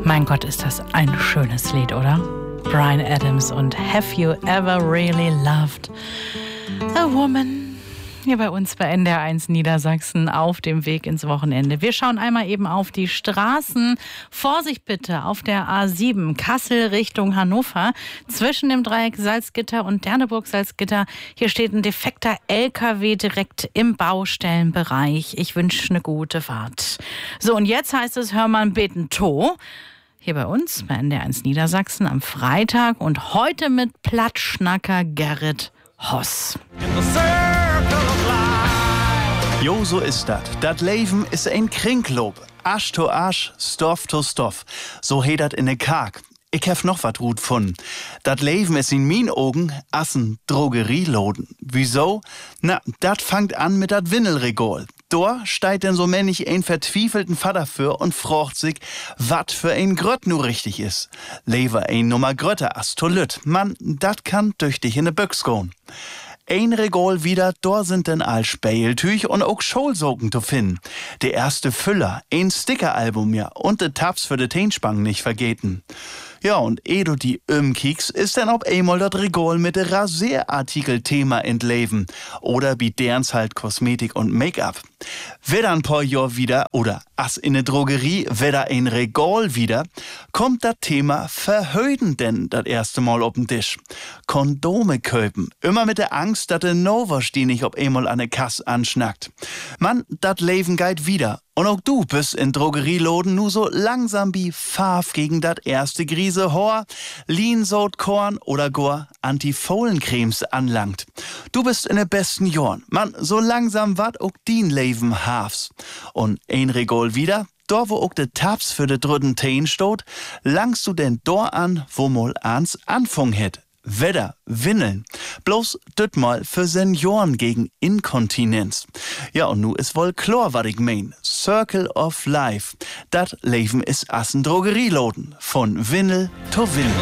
Mein Gott, ist das ein schönes Lied, oder? Bryan Adams und Have You Ever Really Loved a Woman? Hier bei uns bei NDR1 Niedersachsen auf dem Weg ins Wochenende. Wir schauen einmal eben auf die Straßen. Vorsicht bitte auf der A7 Kassel Richtung Hannover. Zwischen dem Dreieck Salzgitter und Derneburg-Salzgitter. Hier steht ein defekter LKW direkt im Baustellenbereich. Ich wünsche eine gute Fahrt. So, und jetzt heißt es, hör mal beten to. Hier bei uns bei NDR1 Niedersachsen am Freitag und heute mit Plattschnacker Gerrit Hoss. Jo, so ist dat. Dat Leben is ein Kringlob. Asch to Asch, Stoff to Stoff. So heet dat in de Kark. Ich hef noch wat gut von. Dat Leben is in min Augen assen Drogerieloden. Wieso? Na, dat fangt an mit dat Windelregol. Da steigt denn so männlich ein vertwiefelten Vater für und fragt sich, wat für ein Grött nu richtig is. Lever ein Nummer Grötter as to Lütt. Man, dat kann durch dich in de Büchs gehen. Ein Regal wieder, da sind denn all Speiltüch und auch Scholsocken zu finden. Der erste Füller, ein Stickeralbum ja und de Tabs für de Teenspang nicht vergeten. Ja, und du die kiekst, ist dann ob einmal dat Regal mit de Rasierartikel-Thema entleben. Oder wie derns halt Kosmetik und Make-up. Weder ein paar Jahr wieder, oder as in de Drogerie, weder ein Regal wieder, kommt dat Thema Verhöden denn dat erste Mal auf den Tisch. Kondome köpen, immer mit der Angst, dat de Noversteh nicht ob einmal an de Kass anschnackt. Mann, dat Leben geht wieder. Und auch du bist in Drogerieloden nu so langsam wie Farf gegen dat erste Grise Hor, Lean-Sod-Korn oder gar Antifohlencremes anlangt. Du bist in de besten Jorn. Mann, so langsam wat auch din Leben hafs. Und ein Regal wieder, da wo auch de Tabs für de drütten Teen stot, langst du denn dor an, wo mal ans Anfang het. Wedder, Windeln. Bloß düt mal für Senioren gegen Inkontinenz. Ja, und nu is wohl klar, wat ich mein. Circle of Life. Dat Leben is assen Drogerieloden. Von Windel to Windel.